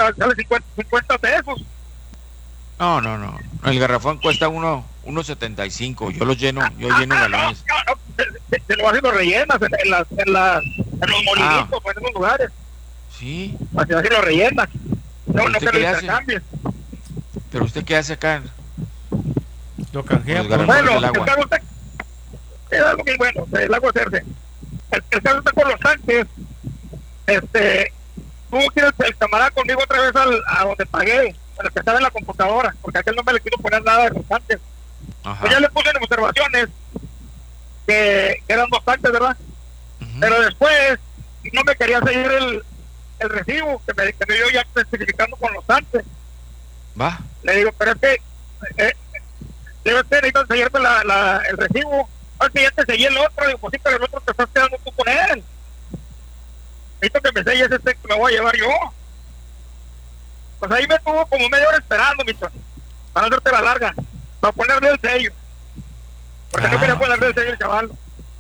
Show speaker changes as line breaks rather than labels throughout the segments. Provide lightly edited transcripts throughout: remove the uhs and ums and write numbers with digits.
sale 50 pesos.
No. El garrafón cuesta 1.75. Yo lleno galones.
Se lo hacen los rellenas en los molinitos, en esos lugares.
Sí.
Así lo rellenas. No que lo
intercambies. ¿Pero usted qué hace acá?
Lo canjea.
Bueno, el agua. Es algo que bueno, el agua hacerse. El caso está con los tanques. Tuvo que ir el camarada conmigo otra vez a donde pagué, a lo que estaba en la computadora, porque aquel no me le quiso poner nada de los tanques. Pues ya le puse en observaciones que eran 2 tanques, ¿verdad? Pero después no me quería seguir el recibo que me dio ya especificando con los tanques.
Va.
Le digo, pero es que necesitas seguirme el recibo. Al siguiente seguí el otro. Digo, pues sí, pero el otro te estás quedando tú con él. Necesito que me selles que me voy a llevar yo. Pues ahí me tuvo como media hora esperando, mi chon, para hacerte la larga, para ponerle el sello. Porque no quería ponerle el sello al chaval.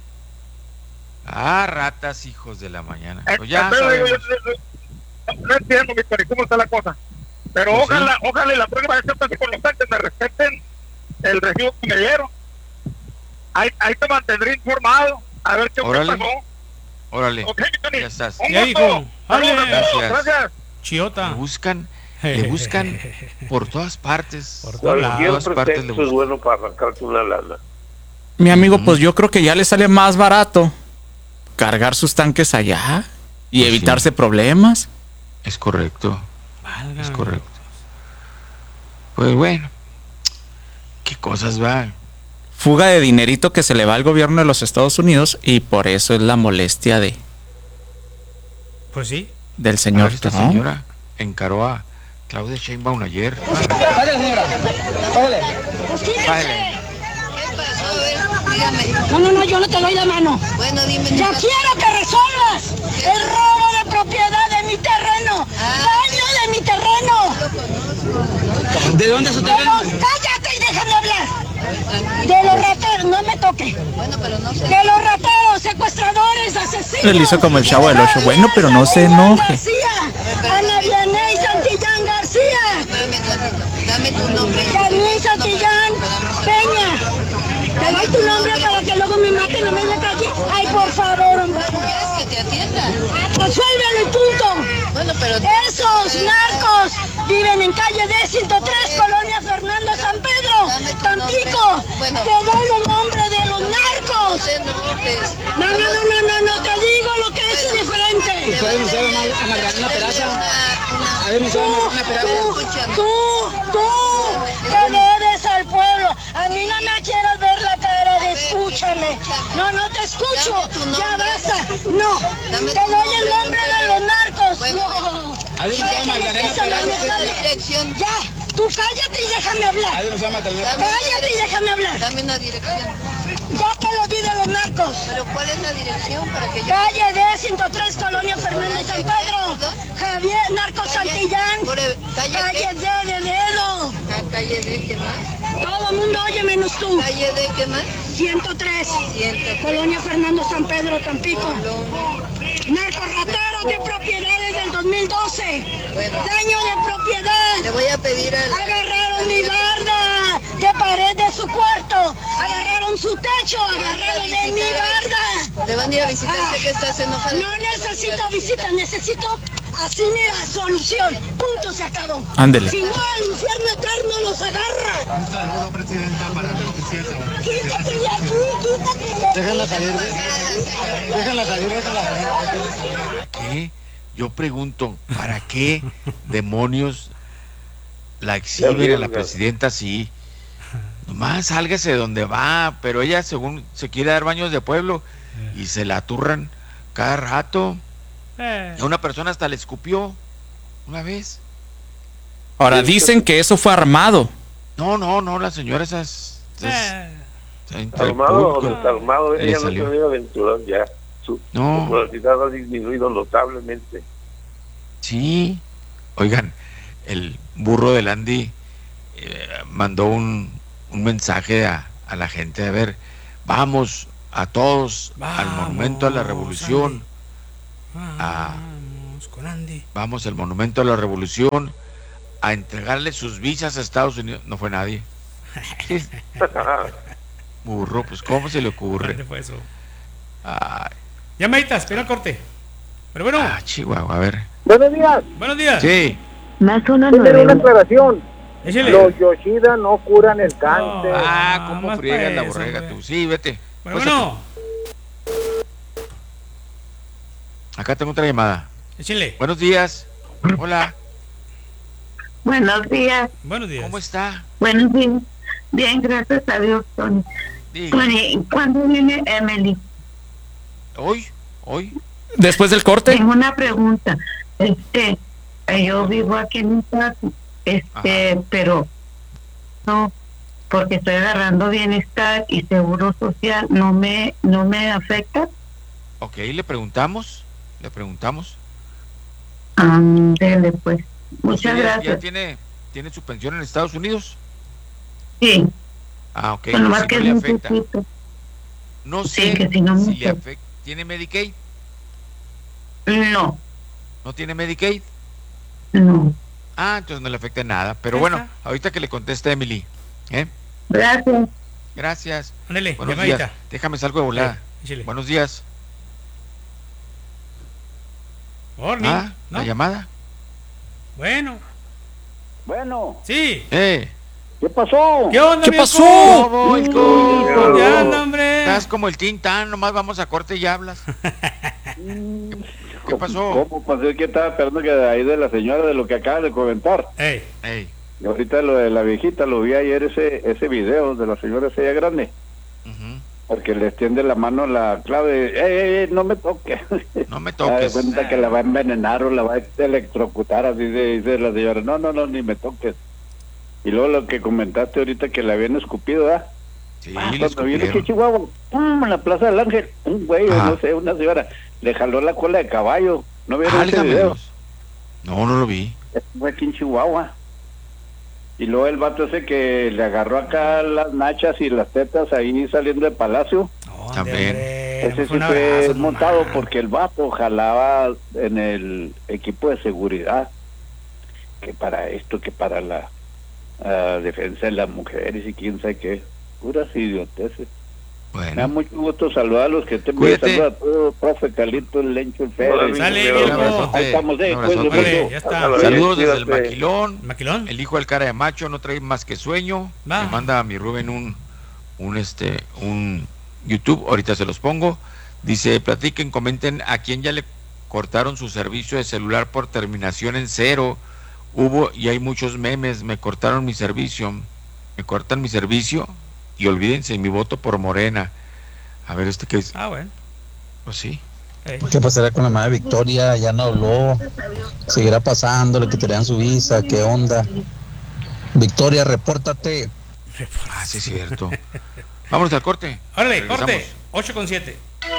Ratas, hijos de la mañana.
Pues ya no entiendo, mi chon, cómo está la cosa. Pero pues ojalá la próxima vez que pase con los tanques me respeten el recibo que me dieron. Ahí te mantendré informado a ver qué pasó.
Órale.
Okay,
ya estás.
Ya dijo.
Gracias.
Chiota.
Le buscan por todas partes.
Por todas partes es bueno para arrancarte una lana.
Mi amigo, pues yo creo que ya le sale más barato cargar sus tanques allá y evitarse problemas.
Es correcto. Es correcto. Pues bueno, qué cosas van.
Fuga de dinerito que se le va al gobierno de los Estados Unidos y por eso es la molestia
pues sí,
del señor.
Esta señora encaró a Claudia Sheinbaum ayer.
Vale, señora.
Vale.
No, yo no te doy la mano. Bueno, dime. Yo quiero que resuelvas el robo de propiedad de mi terreno, daño de mi terreno.
¿De dónde es su terreno?
Cállate y déjame hablar. De los rateros, no me toque. Bueno, pero no sé. De los rateros, secuestradores, asesinos.
Él hizo como el Chavo del Ocho. Bueno, pero no se enoje.
Ana Vianey Santillán García. Dame tu nombre. Vianey Santillán Peña. Te doy tu nombre para que luego me maten a media calle. Ay, por favor, hombre. ¿Quieres que te atienda? Resuélvelo y punto. Bueno, pero esos narcos viven en calle D103, Colonia Fernando San Pedro, Tampico. Te doy el nombre de los narcos. No, te digo lo que es diferente.
¿Pueden usar a Magdalena Peraza?
Tú te debes al pueblo. A mí no me quieres ver la cara de escúchame. No te escucho. Ya basta. No. Te doy el nombre de los narcos. No. Ya. Tú cállate y déjame hablar. Cállate y déjame hablar. Dame una dirección. Ya te lo di de los narcos. ¿Pero cuál es la dirección para que yo... Calle D103, Colonia Fernández San Pedro. Javier Narcos Santillán. Calle D de Dedo. Calle D, ¿qué más? Todo el mundo oye menos tú. Calle D, ¿qué más? 103. Colonia Fernando San Pedro, Tampico. Narcorrateros de propiedades del 2012. Daño de propiedad. Le voy a pedir al... Agarraron mi barda de pared de su cuarto. Agarraron su techo. Agarraron de mi barda. Le van a ir a visitar. Sé que estás enojado. No necesito visita, necesito así mira, solución. Punto, se acabó.
Ándele.
Si no, al infierno eterno los agarra.
Un saludo, presidenta, para la justicia.
Quítate de aquí, quítate de aquí.
Déjenla salir.
¿Qué? Yo pregunto, ¿para qué demonios la exhiben a la presidenta así? Nomás sálgase de donde va, pero ella según se quiere dar baños de pueblo y se la aturran cada rato. A una persona hasta le escupió una vez.
Ahora dicen que eso fue armado.
No, la señora
armado o desarmado, ella no se debe aventurar ya. Su popularidad ha disminuido notablemente.
Sí. Oigan, el burro del Andy mandó un mensaje a la gente. A ver, vamos a todos al Monumento a la Revolución a
con Andy.
Vamos al Monumento a la Revolución a entregarle sus visas a Estados Unidos. No fue nadie. Burro, pues ¿cómo se le ocurre?
¿Dónde fue eso?
Ay.
Llamaditas, espera el corte. Pero bueno.
Chihuahua, a ver.
Buenos días.
Buenos días.
Sí.
Más una
Tiene una aclaración.
Échale.
Los Yoshida no curan el cáncer.
¿Cómo
más
friegas la
pa' eso,
borrega
hombre.
tú? Sí, vete.
Bueno.
Acá tengo otra llamada.
Échale.
Buenos días. Hola.
Buenos días.
Buenos días.
¿Cómo está?
Buenos días. Bien, gracias a Dios, Tony.
Diga.
Tony, ¿cuándo viene Emily?
Hoy.
Después del corte.
Tengo una pregunta. Yo vivo aquí en un caso, pero no, porque estoy agarrando bienestar y seguro social, no me afecta.
Ok, le preguntamos.
Dele, pues. Muchas
¿Usted
gracias.
¿Ya tiene su pensión en Estados Unidos?
Sí.
Ok,
Pero más
si
que
no le afecta.
necesito.
No
Sí,
sé
que si no
si
me
le afecta. ¿Tiene Medicaid?
No.
¿No tiene Medicaid?
No.
Entonces no le afecta nada. Pero
Ahí
bueno,
está.
ahorita que le conteste Emily.
Gracias.
Gracias.
Ándale,
Buenos
llamadita.
días. Déjame salgo de volada.
Échale.
Buenos días.
Morning.
La
¿No?
llamada.
Bueno.
Bueno,
Sí.
¿qué pasó?
¿Qué onda,
¿Qué
viejo?
pasó?
¿Cómo el
¿Dónde anda, hombre?
Estás como el Tintán, nomás vamos a corte y hablas. ¿Qué pasó?
¿Cómo pasó? Es que estaba esperando que ahí de la señora de lo que acaba de comentar.
Ey.
Y ahorita lo de la viejita, lo vi ayer ese video de la señora esa ya grande.
Ujú.
Porque le extiende la mano a la clave. No me toques.
No me
Da
toques.
cuenta que la va a envenenar o la va a electrocutar, así dice la señora. No, ni me toques. Y luego lo que comentaste ahorita que la habían escupido, ¿verdad?
Sí, le
Cuando viene
escupieron.
aquí Chihuahua, ¡pum! En la Plaza del Ángel, un güey,
Ajá.
no sé, una señora, le jaló la cola de caballo. ¿No vieron ese
Válgame
video?
Dios. No lo vi.
Fue aquí en Chihuahua. Y luego el vato ese que le agarró acá las nachas y las tetas ahí saliendo del palacio.
¿Dónde,
También.
hombre?
Ese sí
Un
fue
abrazo
montado
nomás.
porque el vato jalaba en el equipo de seguridad. Que para esto, que para la defensa de las mujeres y quién sabe qué. Puras idioteces. Me da
Bueno.
mucho gusto saludar a los que te
Cuídate.
saludo a todo, profe Carlito, el Lencho, el Fede.
Sale,
Un
viejo.
abrazote.
Ahí estamos,
Un abrazote.
cuídense
Órale,
mucho.
ya está.
Saludos desde el
Cuídate.
Maquilón.
¿Maquilón?
El hijo del cara de macho no trae más que sueño.
Va.
Me manda a mi Rubén un YouTube, ahorita se los pongo. Dice, platiquen, comenten a quién ya le cortaron su servicio de celular por terminación en 0. Hubo y hay muchos memes, me cortaron mi servicio. Me cortan mi servicio y olvídense mi voto por Morena. A ver, ¿qué es?
Bueno.
Pues sí.
Ey.
¿Qué pasará con la madre Victoria? Ya no habló. ¿Seguirá pasando? ¿Le quitarían su visa? ¿Qué onda? Victoria, repórtate.
Sí, es cierto. Vámonos al corte.
Órale,
Regresamos.
corte. 8:07.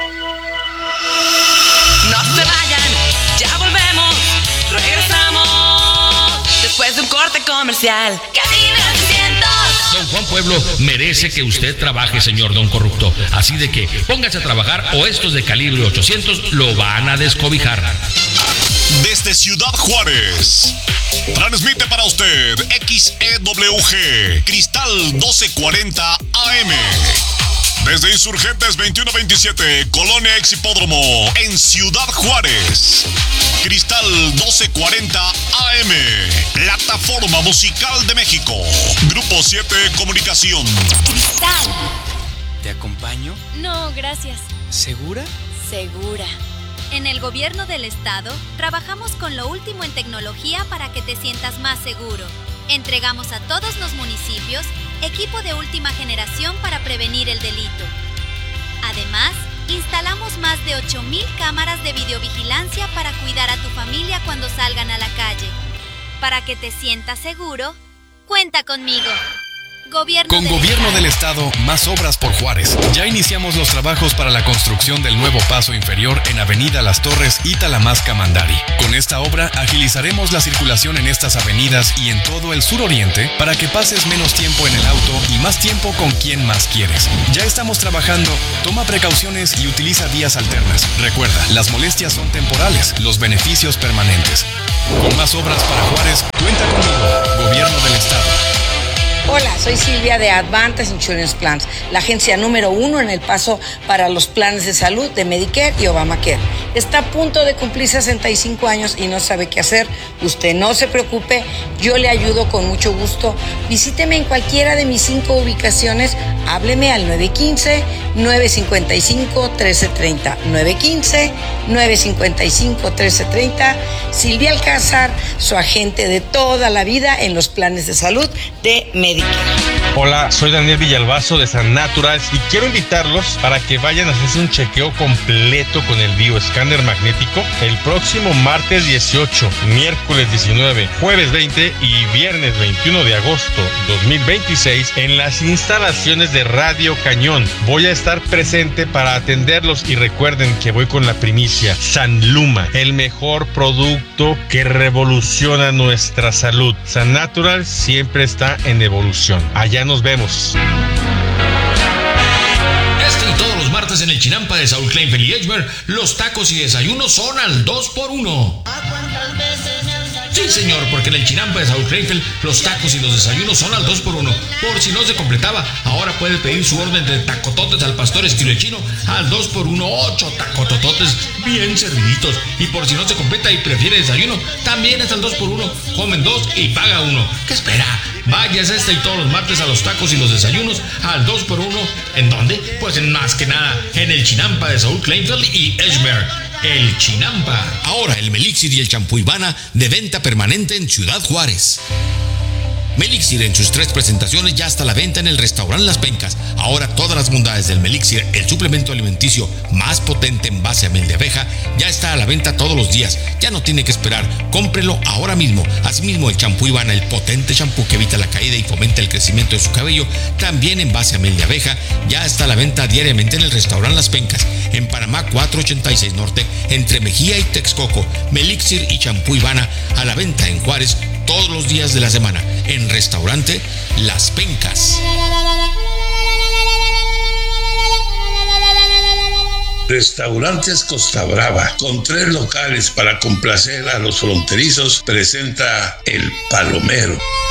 No se vayan, ya volvemos, regresamos después de un corte comercial. Cabina 600.
Don Juan Pueblo merece que usted trabaje, señor Don Corrupto. Así de que póngase a trabajar o estos de calibre 800 lo van a descobijar.
Desde Ciudad Juárez, transmite para usted XEWG Cristal 1240 AM. Desde Insurgentes 2127, Colonia Ex Hipódromo, en Ciudad Juárez. Cristal 1240 AM, plataforma musical de México. Grupo 7 Comunicación.
Cristal.
¿Te acompaño?
No, gracias.
¿Segura?
Segura. En el gobierno del estado, trabajamos con lo último en tecnología para que te sientas más seguro. Entregamos a todos los municipios equipo de última generación para prevenir el delito. Además, instalamos más de 8,000 cámaras de videovigilancia para cuidar a tu familia cuando salgan a la calle. Para que te sientas seguro, cuenta conmigo.
Con Gobierno del Estado, más obras por Juárez. Ya iniciamos los trabajos para la construcción del nuevo paso inferior en Avenida Las Torres y Talamasca Mandari. Con esta obra agilizaremos la circulación en estas avenidas y en todo el suroriente para que pases menos tiempo en el auto y más tiempo con quien más quieres. Ya estamos trabajando, toma precauciones y utiliza vías alternas. Recuerda, las molestias son temporales, los beneficios permanentes. Con más obras para Juárez, cuenta conmigo, Gobierno del Estado.
Hola, soy Silvia de Advantage Insurance Plans, la agencia número 1 en El Paso para los planes de salud de Medicare y Obamacare. Está a punto de cumplir 65 años y no sabe qué hacer. Usted no se preocupe, yo le ayudo con mucho gusto. Visíteme en cualquiera de mis 5 ubicaciones. Hábleme al 915-955-1330. 915-955-1330. Silvia Alcázar, su agente de toda la vida en los planes de salud de Medicare.
Hola, soy Daniel Villalbazo de San Naturals y quiero invitarlos para que vayan a hacerse un chequeo completo con el bioescáner magnético el próximo martes 18, miércoles 19, jueves 20 y viernes 21 de agosto 2026 en las instalaciones de Radio Cañón. Voy a estar presente para atenderlos y recuerden que voy con la primicia. San Luma, el mejor producto que revoluciona nuestra salud. San Natural siempre está en evolución. Allá nos vemos.
Este y todos los martes en el Chinampa de Saúl Kleinfeld y Edgemer, los tacos y desayunos son al 2x1. Sí, señor, porque en el Chinampa de Saúl Kleinfeld, los tacos y los desayunos son al 2x1. Por si no se completaba, ahora puede pedir su orden de tacototes al pastor estilo chino al 2x1, 8 tacotototes bien serviditos. Y por si no se completa y prefiere desayuno, también es al 2x1. Comen 2 y paga 1. ¿Qué espera? Váyase este y todos los martes a los tacos y los desayunos al 2x1. ¿En dónde? Pues en más que nada, en el Chinampa de Saúl Kleinfeld y Edgemer. El Chinampa.
Ahora el Melixir y el champú Ivana de venta permanente en Ciudad Juárez. Melixir en sus 3 presentaciones ya está a la venta en el restaurante Las Pencas. Ahora todas las bondades del Melixir, el suplemento alimenticio más potente en base a miel de abeja, ya está a la venta todos los días. Ya no tiene que esperar, cómprelo ahora mismo. Asimismo el champú Ivana, el potente champú que evita la caída y fomenta el crecimiento de su cabello, también en base a miel de abeja, ya está a la venta diariamente en el restaurante Las Pencas, en Panamá 486 Norte, entre Mejía y Texcoco. Melixir y champú Ivana a la venta en Juárez todos los días de la semana, en restaurante Las Pencas.
Restaurantes Costa Brava, con 3 locales para complacer a los fronterizos, presenta El Palomero.